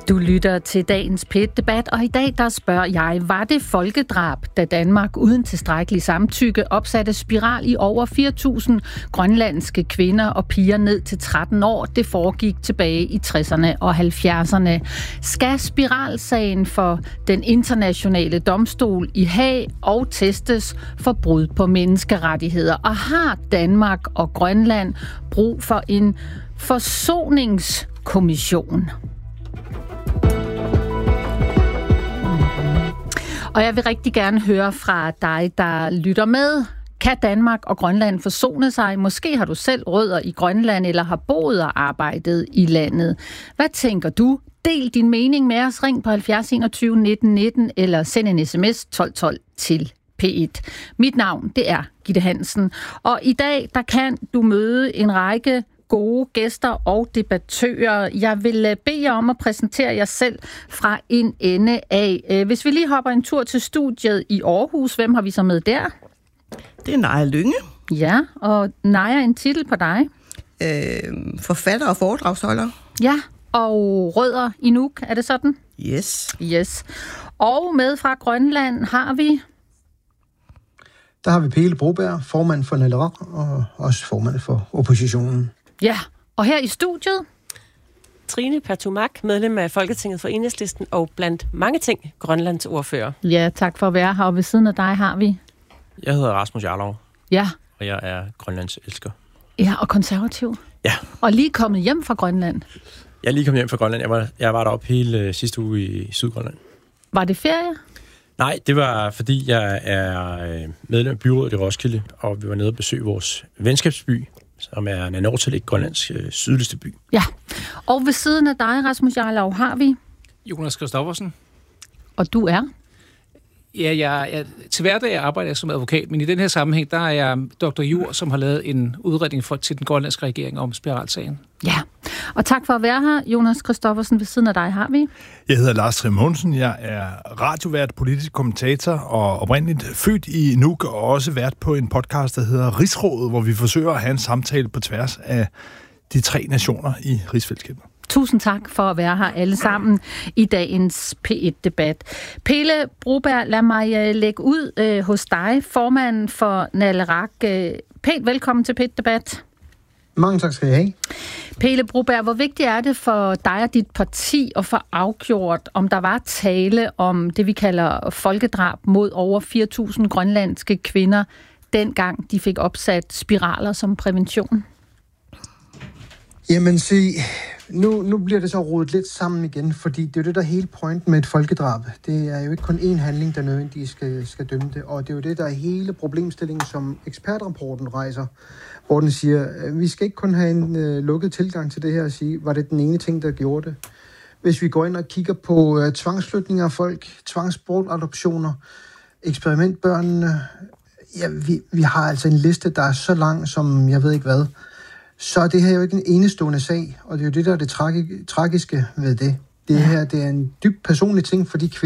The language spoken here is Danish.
Du lytter til dagens P1-debat, og i dag der spørger jeg, var det folkedrab, da Danmark uden tilstrækkelig samtykke opsatte spiral i over 4.000 grønlandske kvinder og piger ned til 13 år? Det foregik tilbage i 60'erne og 70'erne. Skal spiralsagen for den internationale domstol i Haag og testes for brud på menneskerettigheder? Og har Danmark og Grønland brug for en forsoningskommission? Og jeg vil rigtig gerne høre fra dig, der lytter med. Kan Danmark og Grønland forsone sig? Måske har du selv rødder i Grønland eller har boet og arbejdet i landet. Hvad tænker du? Del din mening med os. Ring på 70 21 19 19 eller send en sms 12 12 til P1. Mit navn, det er Gitte Hansen. Og i dag, der kan du møde en række gode gæster og debattører. Jeg vil bede jer om at præsentere jer selv fra en ende af. Hvis vi lige hopper en tur til studiet i Aarhus, hvem har vi så med der? Det er Naja Lynge. Ja, og Naja, en titel på dig? Forfatter og foredragsholder. Ja, og rødder i Nuuk, er det sådan? Yes. Og med fra Grønland har vi... Der har vi Pele Broberg, formand for Naleraq og også formand for oppositionen. Ja, og her i studiet... Trine Patumak, medlem af Folketinget for Enhedslisten og blandt mange ting Grønlands ordfører. Ja, tak for at være her. Og ved siden af dig har vi... Jeg hedder Rasmus Jarlov. Ja. Og jeg er Grønlands elsker. Ja, og konservativ. Ja. Og lige kommet hjem fra Grønland. Jeg er lige kommet hjem fra Grønland. Jeg var deroppe hele sidste uge i Sydgrønland. Var det ferie? Nej, det var fordi jeg er medlem af byrådet i Roskilde, og vi var nede og besøge vores venskabsby, som er Nanortalik, Grønlands sydligste by. Ja, og ved siden af dig, Rasmus Jarlov, har vi... Jonas Christoffersen. Og du er? Ja, jeg til hverdag arbejder jeg som advokat, men i den her sammenhæng, der er jeg Dr. Jur, som har lavet en udredning til den grønlandske regering om spiralsagen. Ja, og tak for at være her, Jonas Christoffersen. Ved siden af dig har vi... Jeg hedder Lars Trimonsen. Jeg er radiovært, politisk kommentator og oprindeligt født i Nuuk, og også vært på en podcast, der hedder Rigsrådet, hvor vi forsøger at have en samtale på tværs af de 3 nationer i rigsfællesskabet. Tusind tak for at være her alle sammen i dagens P1-debat. Pele Broberg, lad mig lægge ud hos dig, formand for Naleraq. Pænt velkommen til P1-debat. Mange tak skal I have. Pele Broberg, hvor vigtigt er det for dig og dit parti at få afgjort, om der var tale om det, vi kalder folkedrab mod over 4.000 grønlandske kvinder, dengang de fik opsat spiraler som prævention? Jamen se, nu bliver det så rodet lidt sammen igen, fordi det er jo det, der er hele pointen med et folkedrab. Det er jo ikke kun én handling, der nødvendigvis skal dømme det, og det er jo det, der er hele problemstillingen, som ekspertrapporten rejser, hvor den siger, vi skal ikke kun have en lukket tilgang til det her og sige, var det den ene ting, der gjorde det. Hvis vi går ind og kigger på tvangsflytninger af folk, tvangsbortadoptioner, eksperimentbørnene, ja, vi har altså en liste, der er så lang, som jeg ved ikke hvad. Så er det her jo ikke en enestående sag, og det er jo det, der er det tragiske ved det. Det her, det er en dybt personlig ting for de kvinder,